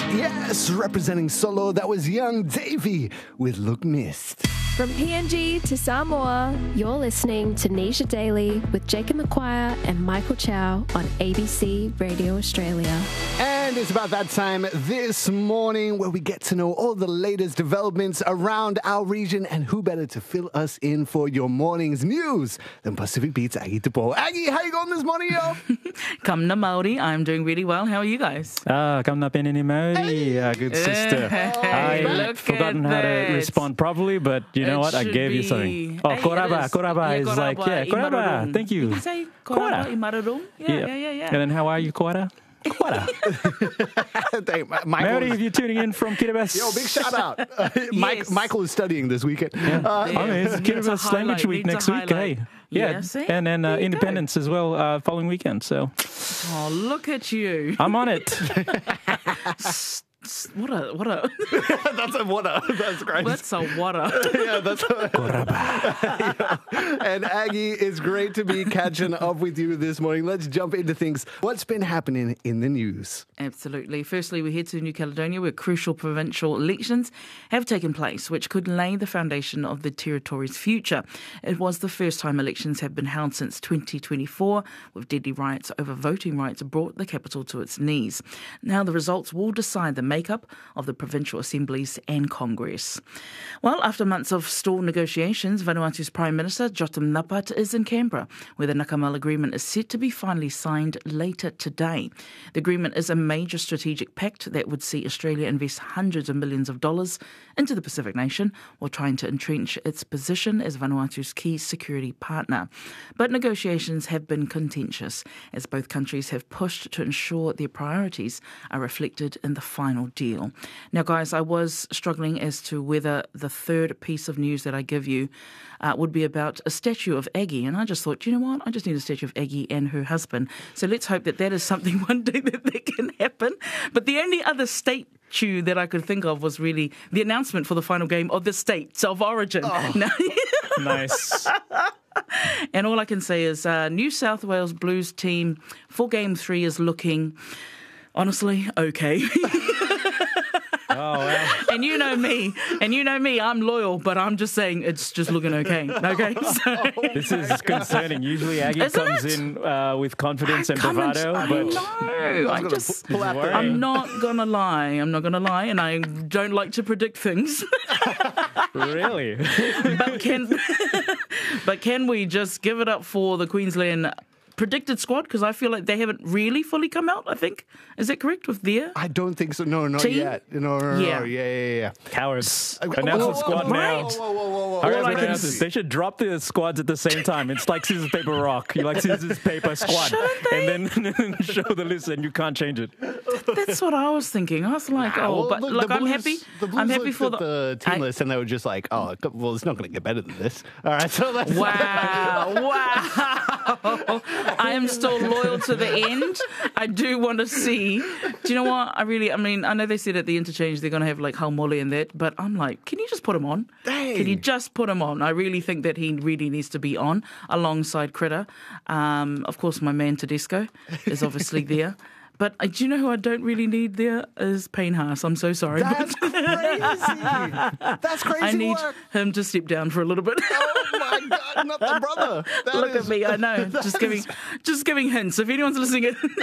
Yes, representing Solo, that was Young Davey with Look Missed. From PNG to Samoa, you're listening to Nisha Daily with Jacob McQuire and Michael Chow on ABC Radio Australia. And it's about that time this morning where we get to know all the latest developments around our region, and who better to fill us in for your morning's news than Pacific Beat's Aggie Tepo. Aggie, how you going this morning, yo? Kamna Maori, I'm doing really well. How are you guys? Kamna Penini Maori, good sister. I've forgotten how to respond properly, but you know what? I gave you something. Oh, koraba. Koraba is like, koraba. Thank you. Did you say koraba imarurung? Yeah. And then how are you, Kora? Kora. Maori, if you're tuning in from Kiribati. Yo, big shout out. Michael is studying this weekend. It's Kiribati Language Week next week. Hey. Yeah, and then Independence as well following weekend. So, look at you. I'm on it. What a That's a wada. That's great. That's a wada. Yeah, that's And Aggie, it's great to be catching up with you this morning. Let's jump into things. What's been happening in the news? Absolutely. Firstly, we head to New Caledonia where crucial provincial elections have taken place, which could lay the foundation of the territory's future. It was the first time elections have been held since 2024, with deadly riots over voting rights brought the capital to its knees. Now the results will decide the makeup of the provincial assemblies and Congress. Well, after months of stalled negotiations, Vanuatu's Prime Minister Jotam Napat is in Canberra, where the Nakamal agreement is set to be finally signed later today. The agreement is a major strategic pact that would see Australia invest hundreds of millions of dollars into the Pacific nation while trying to entrench its position as Vanuatu's key security partner. But negotiations have been contentious as both countries have pushed to ensure their priorities are reflected in the final deal. Now, guys, I was struggling as to whether the third piece of news that I give you would be about a statue of Aggie, and I just thought, you know what, I just need a statue of Aggie and her husband. So let's hope that is something one day that can happen. But the only other statue that I could think of was really the announcement for the final game of the States of Origin. Nice. And all I can say is New South Wales Blues team for Game 3 is looking, honestly, okay. Oh, wow. And you know me, I'm loyal, but I'm just saying it's just looking okay. Okay, so. This is concerning. Usually Aggie comes in with confidence and bravado, but I'm not gonna lie, and I don't like to predict things. Really? But can we just give it up for the Queensland predicted squad, because I feel like they haven't really fully come out, I think. Is that correct with their I don't think so. No, not team? yet. No. Yeah. Cowards. Announce the squad now. Whoa. They should drop the squads at the same time. It's like scissors, paper, rock. You like scissors, paper, squad. And then show the list and you can't change it. That's what I was thinking. I was like, I'm happy. I'm happy for the team list, and they were just like, it's not going to get better than this. All right, so let's... Wow. I am still loyal to the end. I do want to see. Do you know what? I know they said at the interchange they're going to have like Haumole and that, but I'm like, can you just put him on? Dang. Can you just put him on? I really think that he really needs to be on alongside Critter. Of course, my man Tedesco is obviously there. But do you know who I don't really need there is Payne Haas. I'm so sorry. That's crazy. That's crazy. I need him to step down for a little bit. Oh my God, not the brother. Look at me, I know. Just giving hints. If anyone's listening